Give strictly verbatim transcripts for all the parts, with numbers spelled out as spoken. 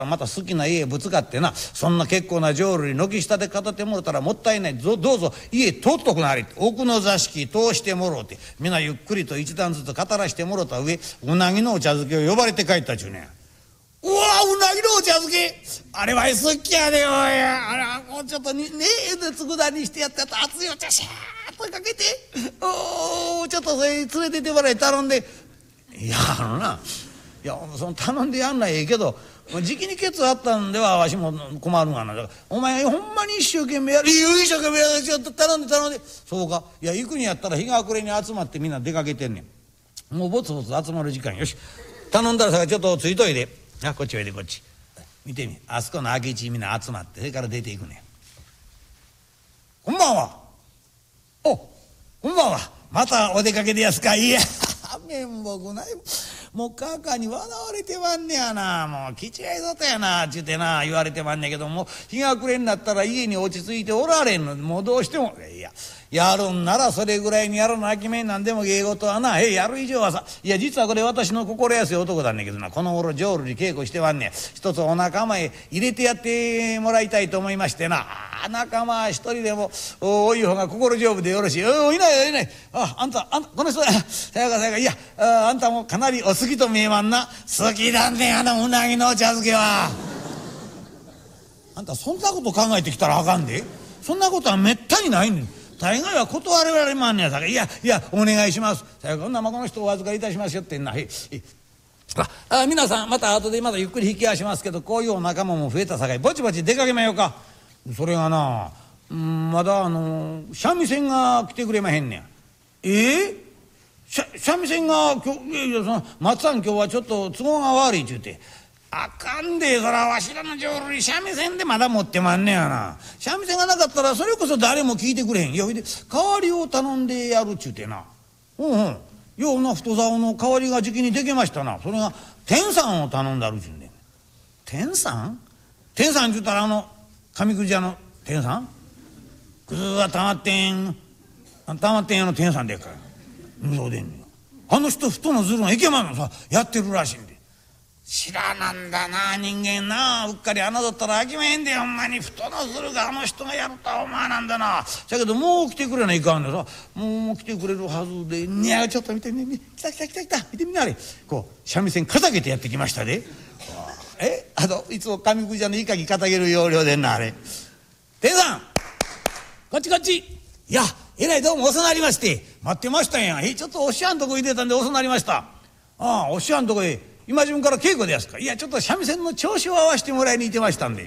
また好きな家ぶつかってな、そんな結構な浄瑠璃軒下で片手もろたらもったいない、どどうぞ家通っとくなはれって、奥の座敷通してもろうて、皆ゆっくりと一段ずつ語らしてもろた上、うなぎのお茶漬けを呼ばれて帰ったっちゅうねん。うわうなぎのお茶漬け、あれは好きやでおい、あれはもうちょっとにねえで佃煮してやったやつ、熱いお茶シャーっとかけて、おちょっとそれ連れてってもらい頼んで。いやあのな、いやその頼んでやんないええけど、じきにケツあったんではわしも困るがな。だからお前ほんまに一生懸命やる、いいよ一生懸命やる、ちょっと頼んで頼んで。そうか、いや行くにやったら日が暮れに集まってみんな出かけてんねん。もうぼつぼつ集まる時間、よし頼んだらさちょっとついといで。あこっちおいで、こっち見てみ、あそこの空き地みんな集まってそれから出ていくねん。こんばんは。おこんばんは、またお出かけでやすか。いや面目ない、もうかかに笑われてまんねやな、もう気違いだったやなちゅうてな言われてまんねんけども、日が暮れになったら家に落ち着いておられんの、もうどうしてもいややるんならそれぐらいにやるの秋めになんでも芸事はな、えやる以上はさ、いや実はこれ私の心安い男だんねんけどな、この頃浄瑠璃稽古してまんねん。一つお仲間へ入れてやってもらいたいと思いましてな、あ仲間一人でもおい方が心丈夫でよろしい。おいないいない、ああんたあんたこの人さやかさやか、いや あ, あんたもかなりお好きと見えまんな。好きだねあのうなぎのお茶漬けは。あんたそんなこと考えてきたらあかんで、そんなことはめったにないねん。大概は断られまんねやさかい、いやいやお願いします、さやかこんなまこの人お預かりいたしますよってんな。へいああ皆さんまた後でまたゆっくり引き合わしますけど、こういうお仲間も増えたさかいぼちぼち出かけまようか。それがな、うん、まだあの三味線が来てくれまへんねや。ええ三味線が今日、いやいやその松さん今日はちょっと都合が悪いっちゅうて。あかんで、そらわしらの浄瑠璃三味線でまだ持ってまんねやな。三味線がなかったらそれこそ誰も聞いてくれへん。いやで代わりを頼んでやるっちゅうてな。うんうん、ような太竿の代わりがじきにできましたな。それが天さんを頼んだるっちゅうんで。天さん天さんっちゅうたらあの上栗屋の天さん、くずはたまってんたまってんやの天さんでっから。そうでんねん、あの人太のずるのいけまんのさやってるらしいんで。知らなんだな人間な、うっかり侮ったらあきまへんで、ほんまに太のずるがあの人がやるとは思わなんだな。だけどもう来てくれないかんでさ、もう来てくれるはずで、いやちょっと見てみ、来た来た来た来た、見てみなあれ、こう三味線かたげてやってきましたで。えあのいつも上栗屋のいかぎかたげる要領でんなあれ。天さんこっちこっち、いやえらいどうも遅なりまして待ってましたんや。えちょっとおっしゃんとこ入れたんで遅なりました。ああおっしゃんとこへ今自分から稽古でやすか。いやちょっと三味線の調子を合わせてもらいに行ってましたんで。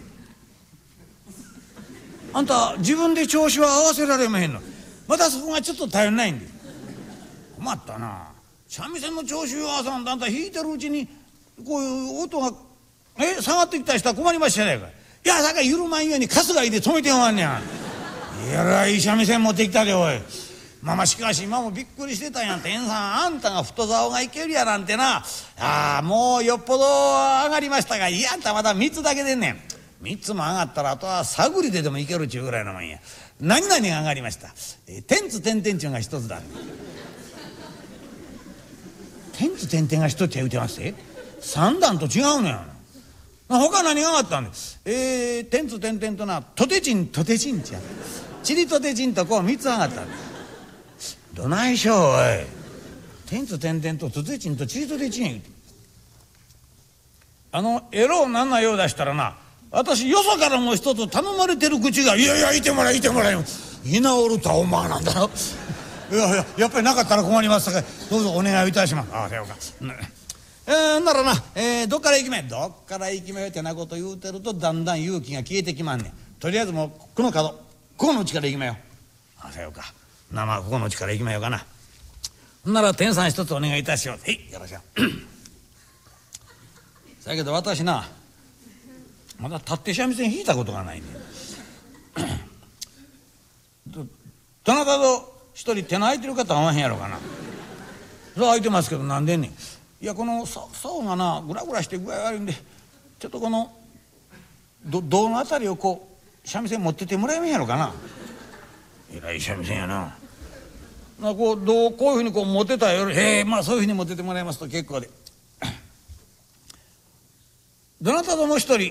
あんた自分で調子は合わせられまへんの、またそこがちょっと頼りないんで。困ったな、三味線の調子を合わさんとあんた弾いてるうちにこういう音がえ下がってきたりしたら困りましたやないかい。いやさかい緩まんように春日井で止めておまんねや。えらい三味線持ってきたでおい。まあまあしかし今もびっくりしてたんや。天さんあんたが太竿がいけるやなんてな。ああもうよっぽど上がりましたが、いやあんたまだみっつだけでんねん。みっつも上がったらあとは探りででもいけるっちゅうぐらいのもんや。何々が上がりました、えー、天津点々ちゅうが一つだ。天津点々が一つや言うてますえ三段と違うねん。他何が上がったんです。えー、天津点々となとてちんとてちんちゃちりとてちんとこうみっつ上がったんです。どないしょおい、天津点々ととてちんとちりとてちん言うて、あのエロをなんなよう出したらな、私よそからも一つ頼まれてる口が、いやいやいてもらいいてもらい居直るとは思わなんだろ。いやいややっぱりなかったら困りますさかいどうぞお願いいたします。ああそうか、えー、ならな、えー、どっから行きまよどっから行きまよってなこと言うてるとだんだん勇気が消えてきまんねん。とりあえずもうこの角ここのうちから行きまよ。ああそうかな、まあここのうちから行きまようかな。ほんなら天さん一つお願いいたしよう。へいよろしく。だけど私なまだ立って三味線弾いたことがないねどどなたと一人手の空いてる方はおまへんやろかな。そう空いてますけどなんでんねん。いやこの竿がなグラグラして具合悪いんでちょっとこのど胴のあたりをこう三味線持っててもらえまへんやろかな。えらい三味線やな。まあこうどうこういうふうにこう持てたらよりへえまあそういうふうに持っててもらいますと結構で。どなたともう一人